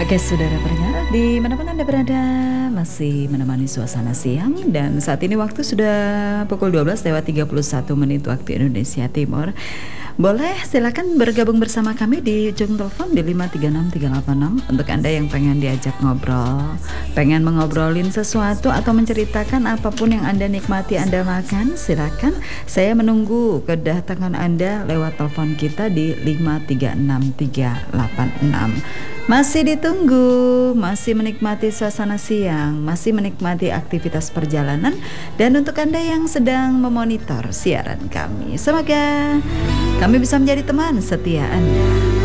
Oke, saudara pendengar, dimanapun Anda berada, masih menemani suasana siang. Dan saat ini waktu sudah pukul 12:31 waktu Indonesia Timur. Boleh silakan bergabung bersama kami di ujung telepon di 536-386 untuk Anda yang pengen diajak ngobrol, pengen mengobrolin sesuatu atau menceritakan apapun yang Anda nikmati Anda makan. Silakan, saya menunggu kedatangan Anda lewat telepon kita di 536-386. Masih ditunggu, masih menikmati suasana siang, masih menikmati aktivitas perjalanan. Dan untuk Anda yang sedang memonitor siaran kami, semoga kami bisa menjadi teman setia Anda.